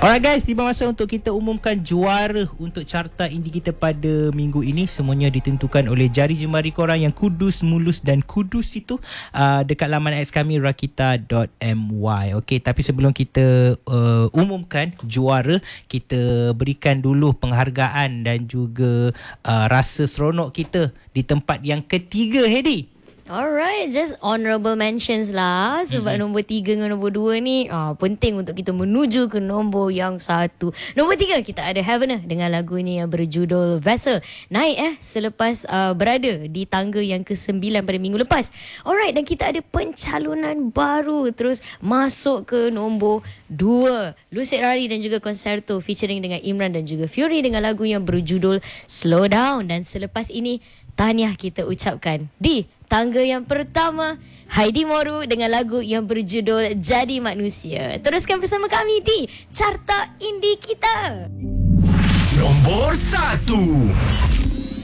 Alright guys, tiba masa untuk kita umumkan juara untuk carta indie kita pada minggu ini. Semuanya ditentukan oleh jari jemari korang yang kudus, mulus dan kudus itu dekat laman X kami rakita.my. Okey, tapi sebelum kita umumkan juara, kita berikan dulu penghargaan dan juga rasa seronok kita di tempat yang ketiga, Hedi. Alright, just honorable mentions lah. Sebab nombor 3 dengan nombor 2 ni penting untuk kita menuju ke nombor yang 1. Nombor 3 kita ada Heavener dengan lagu ni yang berjudul Vessel. Naik selepas berada di tangga yang ke-9 pada minggu lepas. Alright, dan kita ada pencalonan baru terus masuk ke nombor 2. Lucid Rari dan juga Concerto featuring dengan Imran dan juga Fury dengan lagu yang berjudul Slow Down. Dan selepas ini tahniah kita ucapkan di tangga yang pertama, Heidi Moru dengan lagu yang berjudul Jadi Manusia. Teruskan bersama kami di Carta Indie kita. Nombor 1.